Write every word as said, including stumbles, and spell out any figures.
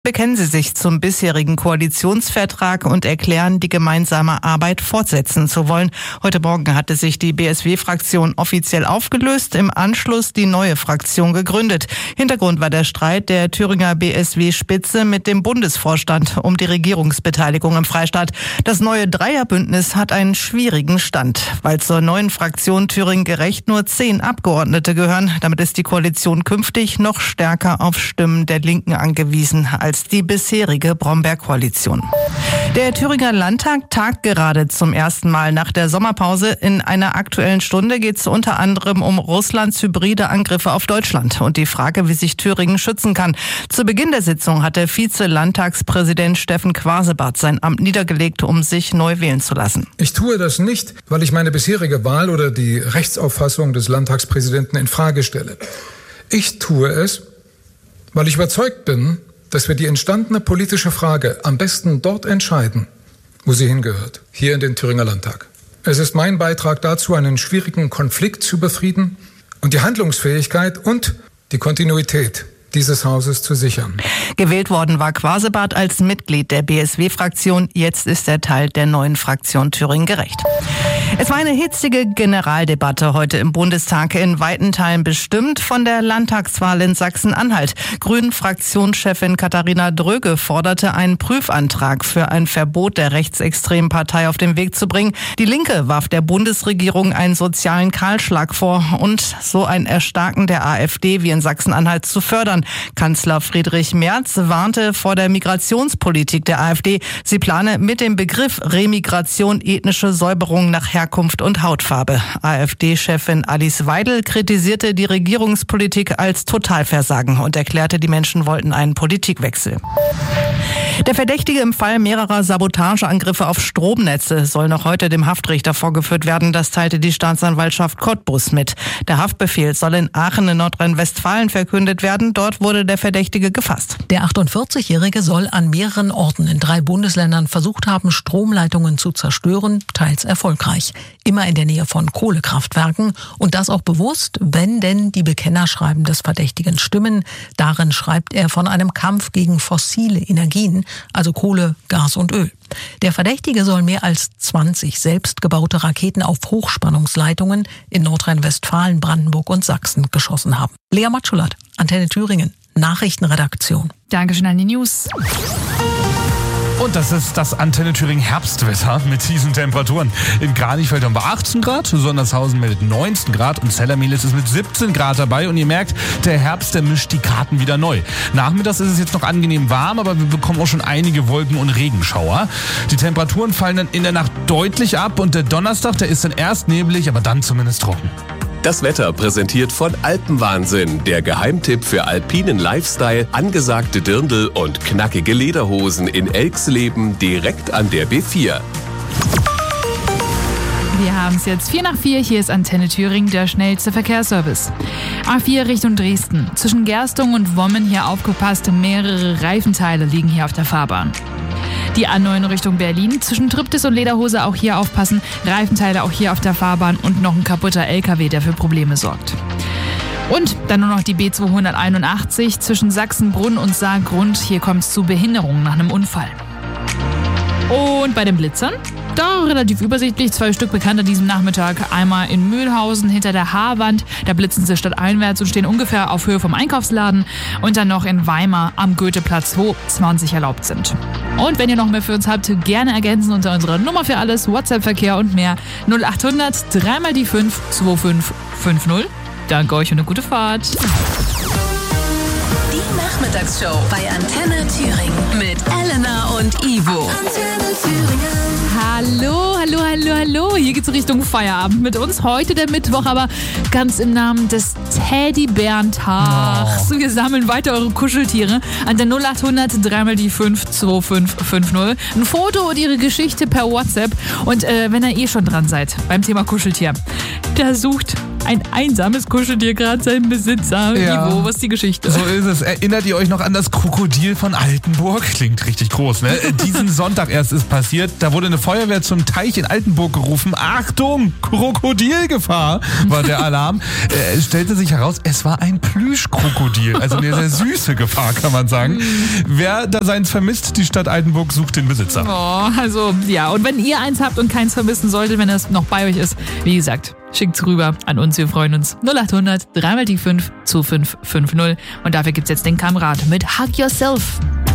bekennen sie sich zum bisherigen Koalitionsvertrag und erklären, die gemeinsame Arbeit fortsetzen zu wollen. Heute Morgen hatte sich die B S W-Fraktion offiziell aufgelöst, im Anschluss die neue Fraktion gegründet. Hintergrund war der Streit der Thüringer B S W-Spitze mit dem Bundesvorstand um die Regierungsbeteiligung im Freistaat. Das neue Dreierbündnis hat einen schwierigen Stand, weil zur neuen Fraktion Thüringen gerecht nur zehn Abgeordnete gehören. Damit ist die Koalition künftig noch stärker auf Stimmen der Linken angewiesen als als die bisherige Bromberg-Koalition. Der Thüringer Landtag tagt gerade zum ersten Mal nach der Sommerpause. In einer aktuellen Stunde geht es unter anderem um Russlands hybride Angriffe auf Deutschland und die Frage, wie sich Thüringen schützen kann. Zu Beginn der Sitzung hatte Vize-Landtagspräsident Steffen Quasebart sein Amt niedergelegt, um sich neu wählen zu lassen. Ich tue das nicht, weil ich meine bisherige Wahl oder die Rechtsauffassung des Landtagspräsidenten in Frage stelle. Ich tue es, weil ich überzeugt bin, dass wir die entstandene politische Frage am besten dort entscheiden, wo sie hingehört, hier in den Thüringer Landtag. Es ist mein Beitrag dazu, einen schwierigen Konflikt zu befrieden und die Handlungsfähigkeit und die Kontinuität dieses Hauses zu sichern. Gewählt worden war Quasebart als Mitglied der B S W-Fraktion. Jetzt ist er Teil der neuen Fraktion Thüringen gerecht. Es war eine hitzige Generaldebatte heute im Bundestag, in weiten Teilen bestimmt von der Landtagswahl in Sachsen-Anhalt. Grünen-Fraktionschefin Katharina Dröge forderte, einen Prüfantrag für ein Verbot der rechtsextremen Partei auf den Weg zu bringen. Die Linke warf der Bundesregierung einen sozialen Kahlschlag vor und so ein Erstarken der AfD wie in Sachsen-Anhalt zu fördern. Kanzler Friedrich Merz warnte vor der Migrationspolitik der AfD. Sie plane mit dem Begriff Remigration ethnische Säuberung nach Herkunft und Hautfarbe. AfD-Chefin Alice Weidel kritisierte die Regierungspolitik als Totalversagen und erklärte, die Menschen wollten einen Politikwechsel. Der Verdächtige im Fall mehrerer Sabotageangriffe auf Stromnetze soll noch heute dem Haftrichter vorgeführt werden. Das teilte die Staatsanwaltschaft Cottbus mit. Der Haftbefehl soll in Aachen in Nordrhein-Westfalen verkündet werden. Dort wurde der Verdächtige gefasst. Der achtundvierzigjährige soll an mehreren Orten in drei Bundesländern versucht haben, Stromleitungen zu zerstören, teils erfolgreich. Immer in der Nähe von Kohlekraftwerken und das auch bewusst, wenn denn die Bekennerschreiben des Verdächtigen stimmen. Darin schreibt er von einem Kampf gegen fossile Energien, also Kohle, Gas und Öl. Der Verdächtige soll mehr als zwanzig selbstgebaute Raketen auf Hochspannungsleitungen in Nordrhein-Westfalen, Brandenburg und Sachsen geschossen haben. Lea Matschulat, Antenne Thüringen, Nachrichtenredaktion. Dankeschön an die News. Und das ist das Antenne Thüringen Herbstwetter mit diesen Temperaturen. In Kranichfeld haben wir achtzehn Grad, Sondershausen meldet neunzehn Grad und Zellermehlis ist mit siebzehn Grad dabei. Und ihr merkt, der Herbst, der mischt die Karten wieder neu. Nachmittags ist es jetzt noch angenehm warm, aber wir bekommen auch schon einige Wolken- und Regenschauer. Die Temperaturen fallen dann in der Nacht deutlich ab und der Donnerstag, der ist dann erst neblig, aber dann zumindest trocken. Das Wetter präsentiert von Alpenwahnsinn, der Geheimtipp für alpinen Lifestyle, angesagte Dirndl und knackige Lederhosen in Elxleben direkt an der B vier. Wir haben es jetzt vier nach vier. Hier ist Antenne Thüringen, der schnellste Verkehrsservice. A vier Richtung Dresden. Zwischen Gerstung und Wommen hier aufgepasst, mehrere Reifenteile liegen hier auf der Fahrbahn. Die A neun Richtung Berlin. Zwischen Triptis und Lederhose auch hier aufpassen. Reifenteile auch hier auf der Fahrbahn und noch ein kaputter L K W, der für Probleme sorgt. Und dann nur noch die B zweihunderteinundachtzig zwischen Sachsenbrunn und Saargrund. Hier kommt es zu Behinderungen nach einem Unfall. Und bei den Blitzern? Da relativ übersichtlich, zwei Stück bekannt an diesem Nachmittag. Einmal in Mühlhausen hinter der Haarwand, da blitzen sie stadteinwärts und stehen ungefähr auf Höhe vom Einkaufsladen. Und dann noch in Weimar am Goetheplatz, wo zwanzig erlaubt sind. Und wenn ihr noch mehr für uns habt, gerne ergänzen unter unserer Nummer für alles, WhatsApp-Verkehr und mehr null achthundert drei mal die fünf zwei fünf fünf null. Danke euch und eine gute Fahrt. Die Nachmittagsshow bei Antenne Thüringen mit Elena und Ivo. Antenne Thüringen. Hallo, hallo, hallo, hallo. Hier geht's Richtung Feierabend mit uns. Heute der Mittwoch, aber ganz im Namen des Teddybären-Tags. Oh. Wir sammeln weiter eure Kuscheltiere an der null achthundert drei mal die fünf zwei fünf fünf null. Ein Foto und ihre Geschichte per WhatsApp. Und äh, wenn ihr eh schon dran seid beim Thema Kuscheltier, da sucht ein einsames Kuscheltier gerade seinen Besitzer. Ja. Ivo, was ist die Geschichte? So ist es. Erinnert ihr euch noch an das Krokodil von Altenburg? Klingt richtig groß, ne? Diesen Sonntag erst ist passiert. Da wurde eine Feuerwehr zum Teich in Altenburg gerufen. Achtung, Krokodilgefahr war der Alarm. äh, es stellte sich heraus, es war ein Plüschkrokodil. Also eine sehr süße Gefahr, kann man sagen. Wer da seins vermisst, die Stadt Altenburg sucht den Besitzer. Oh, also ja, und wenn ihr eins habt und keins vermissen solltet, wenn es noch bei euch ist, wie gesagt, schickt's rüber an uns, wir freuen uns. null acht hundert drei mal die fünf zwei fünf fünf null und dafür gibt's jetzt den Kamerad mit Hug Yourself.